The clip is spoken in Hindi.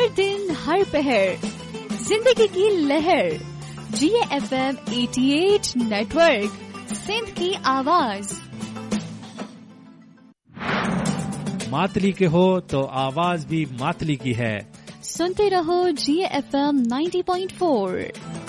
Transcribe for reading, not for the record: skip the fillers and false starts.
हर दिन हर पहर जिंदगी की लहर। GFM 88 नेटवर्क, सिंध की आवाज। मातली के हो तो आवाज भी मातली की है। सुनते रहो GFM 90.4।